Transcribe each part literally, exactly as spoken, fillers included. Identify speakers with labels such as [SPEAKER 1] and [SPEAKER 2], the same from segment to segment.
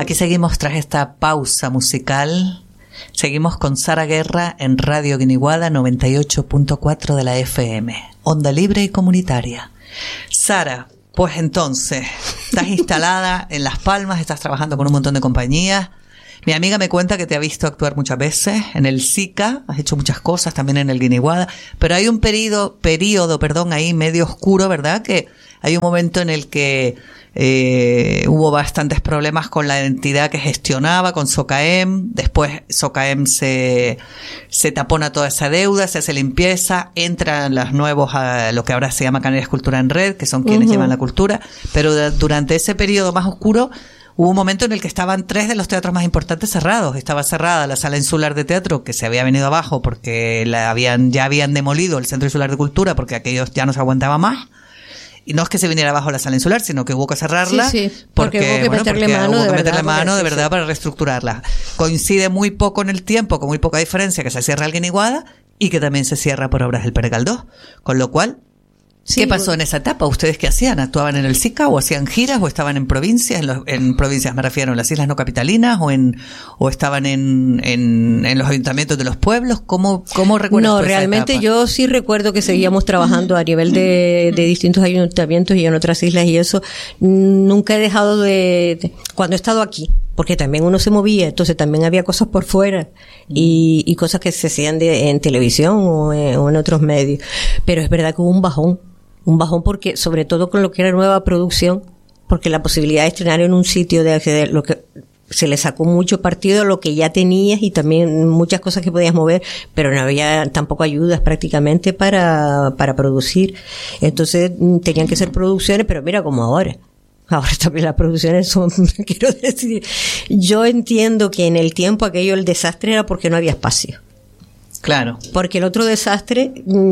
[SPEAKER 1] Aquí seguimos tras esta pausa musical. Seguimos con Sara Guerra en Radio Guiniguada noventa y ocho punto cuatro de la F M, onda libre y comunitaria. Sara, pues entonces, estás instalada en Las Palmas, estás trabajando con un montón de compañías. Mi amiga me cuenta que te ha visto actuar muchas veces en el SICA, has hecho muchas cosas también en el Guiniguada, pero hay un periodo, periodo, perdón, ahí medio oscuro, ¿verdad? Que hay un momento en el que eh, hubo bastantes problemas con la entidad que gestionaba, con SOCAEM. Después SOCAEM se, se tapona toda esa deuda, se hace limpieza, entran los nuevos a lo que ahora se llama Canarias Cultura en Red, que son quienes uh-huh. llevan la cultura, pero de, durante ese periodo más oscuro hubo un momento en el que estaban tres de los teatros más importantes cerrados. Estaba cerrada la Sala Insular de Teatro, que se había venido abajo porque la habían, ya habían demolido el Centro Insular de Cultura porque aquello ya no se aguantaba más. Y no es que se viniera abajo la Sala Insular, sino que hubo que cerrarla.
[SPEAKER 2] Sí, sí,
[SPEAKER 1] porque,
[SPEAKER 2] porque hubo que
[SPEAKER 1] bueno,
[SPEAKER 2] meterle
[SPEAKER 1] porque
[SPEAKER 2] mano
[SPEAKER 1] hubo
[SPEAKER 2] de
[SPEAKER 1] que meterle
[SPEAKER 2] verdad,
[SPEAKER 1] mano de
[SPEAKER 2] sí,
[SPEAKER 1] verdad
[SPEAKER 2] sí.
[SPEAKER 1] para reestructurarla. Coincide muy poco en el tiempo, con muy poca diferencia, que se cierra el Guiniguada y que también se cierra por obras del Pere Galdós. Con lo cual,
[SPEAKER 2] Sí,
[SPEAKER 1] ¿qué pasó en esa etapa? ¿Ustedes qué hacían? ¿Actuaban en el SICA o hacían giras o estaban en provincias? En, los, en provincias me refiero, en las islas no capitalinas o en o estaban en, en, en los ayuntamientos de los pueblos. ¿Cómo, cómo recuerdas
[SPEAKER 2] No,
[SPEAKER 1] tú esa
[SPEAKER 2] realmente
[SPEAKER 1] etapa?
[SPEAKER 2] yo sí recuerdo que seguíamos trabajando a nivel de, de distintos ayuntamientos y en otras islas y eso. Nunca he dejado de, de cuando he estado aquí, porque también uno se movía, entonces también había cosas por fuera y, y cosas que se hacían de, en televisión o en, o en otros medios. Pero es verdad que hubo un bajón. Un bajón porque, sobre todo con lo que era nueva producción, porque la posibilidad de estrenar en un sitio, de acceder, lo que se le sacó mucho partido a lo que ya tenías y también muchas cosas que podías mover, pero no había tampoco ayudas prácticamente para, para producir. Entonces tenían que ser producciones, pero mira como ahora. Ahora también las producciones son, quiero decir, yo entiendo que en el tiempo aquello, el desastre era porque no había espacio.
[SPEAKER 1] Claro.
[SPEAKER 2] Porque el otro desastre,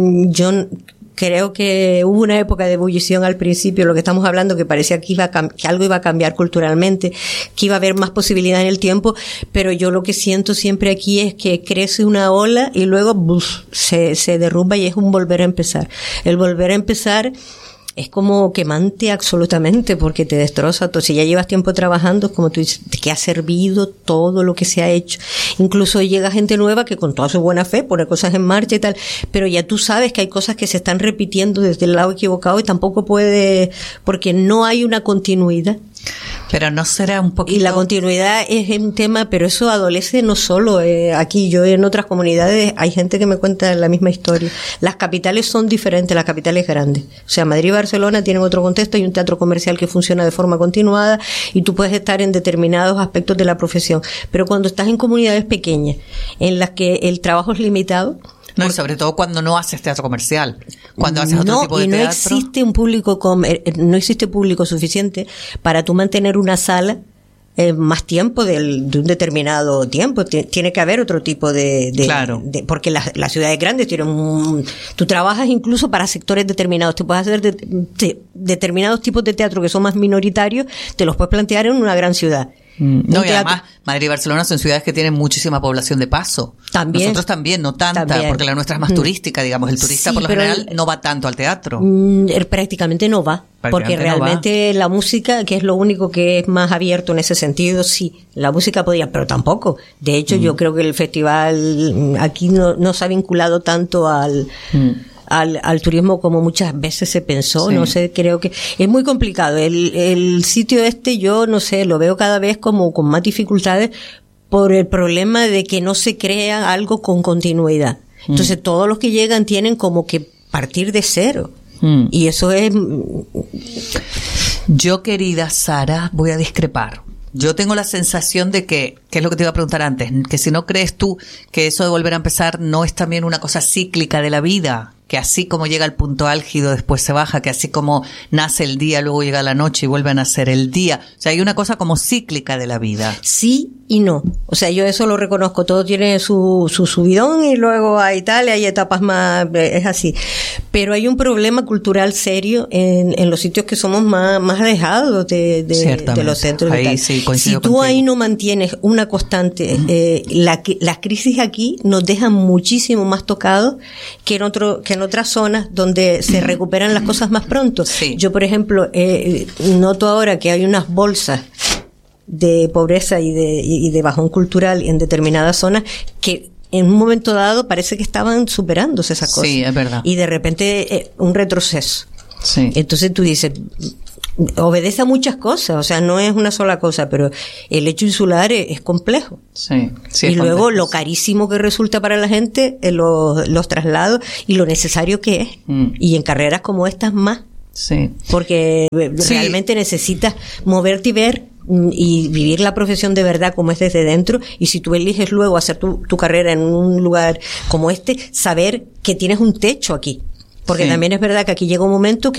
[SPEAKER 2] yo creo que hubo una época de ebullición al principio, lo que estamos hablando, que parecía que iba a cam- que algo iba a cambiar culturalmente, que iba a haber más posibilidad en el tiempo, pero yo lo que siento siempre aquí es que crece una ola y luego buf, se, se derrumba y es un volver a empezar. El volver a empezar es como quemante absolutamente porque te destroza todo. Si ya llevas tiempo trabajando, como tú dices, ¿de qué ha servido todo lo que se ha hecho? Incluso llega gente nueva que con toda su buena fe pone cosas en marcha y tal, pero ya tú sabes que hay cosas que se están repitiendo desde el lado equivocado y tampoco puede, porque no hay una continuidad.
[SPEAKER 1] Pero no será un poquito...
[SPEAKER 2] Y la continuidad es un tema, pero eso adolece no solo eh, aquí, yo en otras comunidades hay gente que me cuenta la misma historia. Las capitales son diferentes, las capitales grandes. O sea, Madrid y Barcelona tienen otro contexto, hay un teatro comercial que funciona de forma continuada y tú puedes estar en determinados aspectos de la profesión. Pero cuando estás en comunidades pequeñas, en las que el trabajo es limitado...
[SPEAKER 1] No, y sobre todo cuando no haces teatro comercial, cuando haces otro
[SPEAKER 2] no,
[SPEAKER 1] tipo de
[SPEAKER 2] y no
[SPEAKER 1] teatro.
[SPEAKER 2] existe un público com- no existe público suficiente para tú mantener una sala eh, más tiempo del, de un determinado tiempo. T- tiene que haber otro tipo de, de,
[SPEAKER 1] claro.
[SPEAKER 2] de porque las, las ciudades grandes tienen un, tú trabajas incluso para sectores determinados, te puedes hacer de, de, determinados tipos de teatro que son más minoritarios, te los puedes plantear en una gran ciudad.
[SPEAKER 1] Mm, no,
[SPEAKER 2] Un
[SPEAKER 1] y además Madrid y Barcelona son ciudades que tienen muchísima población de paso.
[SPEAKER 2] También.
[SPEAKER 1] Nosotros también, no tanta,
[SPEAKER 2] También.
[SPEAKER 1] porque la nuestra es más
[SPEAKER 2] Mm.
[SPEAKER 1] turística, digamos. El turista
[SPEAKER 2] Sí,
[SPEAKER 1] por lo
[SPEAKER 2] pero
[SPEAKER 1] general
[SPEAKER 2] el-
[SPEAKER 1] no va tanto al teatro.
[SPEAKER 2] Mm, prácticamente no va, porque
[SPEAKER 1] Prácticamente no
[SPEAKER 2] realmente la música, que es lo único que es más abierto en ese sentido, sí, la música podía, pero tampoco. De hecho, mm. yo creo que el festival aquí no, no se ha vinculado tanto al... Mm. Al, al turismo como muchas veces se pensó, sí. no sé, creo que es muy complicado. El, el sitio este yo no sé, lo veo cada vez como con más dificultades por el problema de que no se crea algo con continuidad. Entonces mm. todos los que llegan tienen como que partir de cero. Mm. Y eso es...
[SPEAKER 1] Yo, querida Sara, voy a discrepar. Yo tengo la sensación de que, que es lo que te iba a preguntar antes, que si no crees tú que eso de volver a empezar no es también una cosa cíclica de la vida, que así como llega el punto álgido después se baja, que así como nace el día luego llega la noche y vuelve a nacer el día. O sea, hay una cosa como cíclica de la vida.
[SPEAKER 2] Sí y no. O sea, yo eso lo reconozco. Todo tiene su, su subidón y luego hay tal, hay etapas más, es así. Pero hay un problema cultural serio en, en los sitios que somos más, más alejados de, de, de los centros.
[SPEAKER 1] Ahí
[SPEAKER 2] y tal.
[SPEAKER 1] Sí, coincido
[SPEAKER 2] si tú
[SPEAKER 1] contigo.
[SPEAKER 2] ahí no mantienes una constante, eh, la, las crisis aquí nos dejan muchísimo más tocados que en otro, que en otras zonas donde se recuperan las cosas más pronto.
[SPEAKER 1] Sí.
[SPEAKER 2] Yo, por ejemplo, eh, noto ahora que hay unas bolsas de pobreza y de, y de bajón cultural en determinadas zonas que en un momento dado parece que estaban superándose esas cosas.
[SPEAKER 1] Sí, es verdad.
[SPEAKER 2] Y de repente eh, un retroceso.
[SPEAKER 1] Sí.
[SPEAKER 2] Entonces tú dices, obedece a muchas cosas, o sea, no es una sola cosa, pero el hecho insular es, es complejo.
[SPEAKER 1] Sí, sí,
[SPEAKER 2] y
[SPEAKER 1] es
[SPEAKER 2] luego
[SPEAKER 1] complejo,
[SPEAKER 2] lo carísimo que resulta para la gente, eh, los, los traslados y lo necesario que es.
[SPEAKER 1] Mm.
[SPEAKER 2] Y en carreras como estas más.
[SPEAKER 1] Sí.
[SPEAKER 2] Porque
[SPEAKER 1] Sí.
[SPEAKER 2] realmente necesitas moverte y ver mm, y vivir la profesión de verdad como es desde dentro. Y si tú eliges luego hacer tu, tu carrera en un lugar como este, saber que tienes un techo aquí. Porque
[SPEAKER 1] Sí.
[SPEAKER 2] también es verdad que aquí llega un momento que